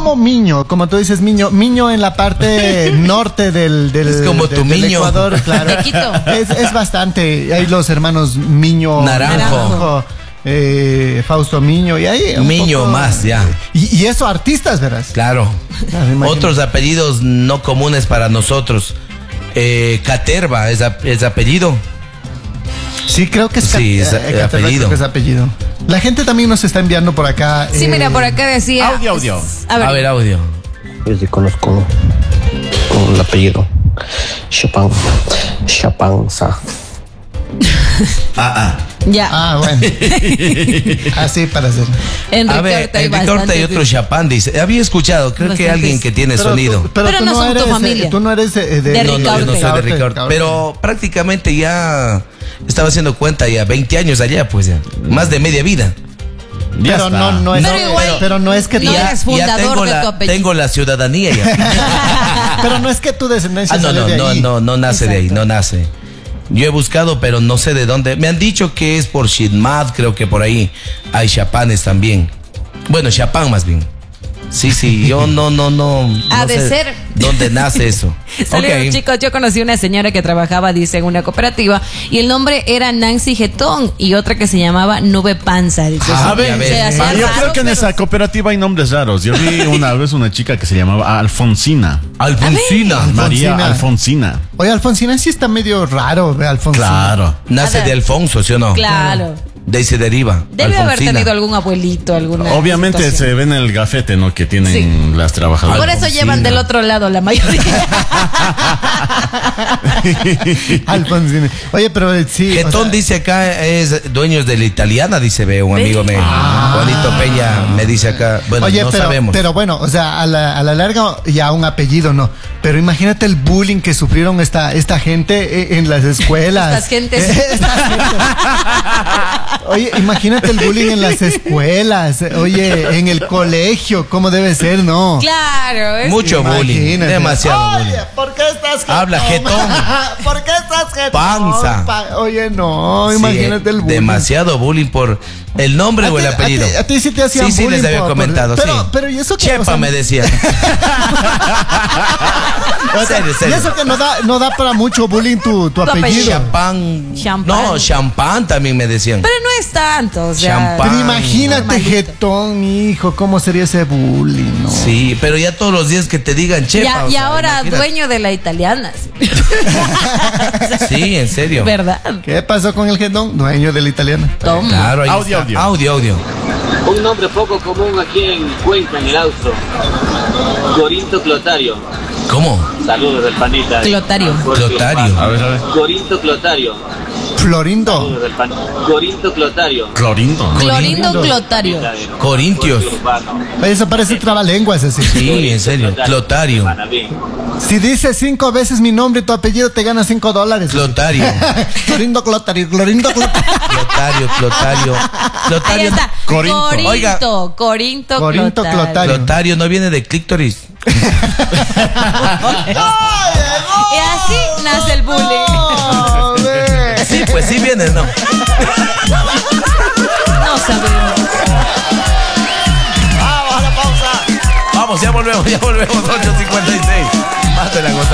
como Miño, como tú dices, Miño en la parte norte del Es como tu del Miño. Ecuador, claro. De Quito. Es bastante. Hay los hermanos Miño Naranjo. Fausto Miño y ahí un Miño poco- más, ya. Y eso, artistas, verás. Claro. Claro, imagínate. Otros apellidos no comunes para nosotros. Caterva es apellido. Sí, creo que es, Sí, es Caterva, apellido. creo que es apellido. La gente también nos está enviando por acá. Sí, mira, por acá decía. Audio. A ver, audio. Yo sí conozco con el apellido Chapanza. ya. Ah, bueno. Así para hacer. Enrique A ver, Horta hay Enrique Horta bastante, y otro sí. Chapán dice. Había escuchado, creo que Bastantes. alguien que tiene Pero sonido. Pero Pero tú no son tu eres, familia. tú no eres de De No, yo no soy de Ricaurte. Ricaurte. Pero prácticamente ya estaba haciendo cuenta ya 20 años allá, pues ya. Más de media vida. Ya Pero está. no es, Pero igual- pero no es que No ya, eres ya fundador de tu apellido. tengo la ciudadanía ya. pero no es que tu descendencia No, sale no, de ahí. no nace de ahí, Exacto. no nace. Yo he buscado, pero no sé de dónde. Me han dicho que es por Shidmad, creo que por ahí hay chapanes también. Bueno, chapán más bien. Sí, yo no Ha de sé ser. ¿Dónde nace eso? Saludos, Ok. chicos. Yo conocí una señora que trabajaba, dice, en una cooperativa y el nombre era Nancy Getón y otra que se llamaba Nube Panza. Dice, Ah, sí, ya ves. se hacía Yo raro, creo que en pero- esa cooperativa hay nombres raros. Yo vi una vez una chica que se llamaba Alfonsina. Alfonsina. María Alfonsina. Alfonsina. Oye, Alfonsina sí está medio raro, ve, Alfonsina. Claro. Nace A ver. de Alfonso, ¿sí o no? Claro. De ahí se deriva. Debe haber Alfonsina. tenido algún abuelito, alguna. Obviamente situación. se ve en el gafete, ¿no? Que tienen las trabajadoras. Por eso llevan del otro lado la mayoría. Alfonsina. Oye, pero sí. o Getón sea, dice acá es dueños de la italiana, dice ve un amigo me. Juanito Peña me dice acá. Bueno, oye, no pero, sabemos. pero bueno, o sea, a la larga ya un apellido no. Pero imagínate el bullying que sufrieron esta gente en las escuelas. Estas gentes. Estas gentes. Oye, imagínate el bullying en las escuelas. Oye, en el colegio, ¿cómo debe ser, no? Claro. Mucho bullying, Imagínate. demasiado Oye, bullying. ¿por qué estás jetón? Habla jetón. ¿Por qué estás jetón? Panza. Oye, no, Sí, imagínate el bullying. demasiado bullying por el nombre o el apellido. A ti sí te hacían Sí, bullying. les había comentado, pero, sí. Pero ¿y eso qué? Chepa O sea, me decía. Serio, Y serio. eso que no da para mucho bullying tu apellido. Champán. Champán. No, champán también me decían. Pero no es tanto, o sea. Champán. Pero imagínate, Normalito. jetón, hijo, ¿cómo sería ese bullying, no? Sí, pero ya todos los días que te digan chepa. Ya, o y sea, ahora imagínate. dueño de la italiana. Sí, en serio. ¿Verdad? ¿Qué pasó con el jetón? Dueño de la italiana. Toma. Claro, ahí Audio, está. audio. Audio. Un nombre poco común aquí en Cuenca, en el Austro. Corinto Clotario. ¿Cómo? Saludos del panita. Clotario. Clotario. A ver. Corinto Clotario. Florindo. Saludos del Corinto Clotario. Clorindo. Clorindo Clotario. Corintios. Oye, eso parece trabalenguas así. Sí, en serio. Clotario. Panamí. Si dices 5 veces mi nombre y tu apellido, te ganas $5. Clotario. Florindo Clotario, Florindo Clotario. Clotario. Ahí Clotario. está. Corinto. Oiga. Corinto Corinto Clotario. Clotario. Clotario no viene de clítoris. Y así nace el bullying. Oh, ve. Sí, pues sí viene, ¿no? No sabemos. Vamos, ya volvemos, 8:56. Más de la gota.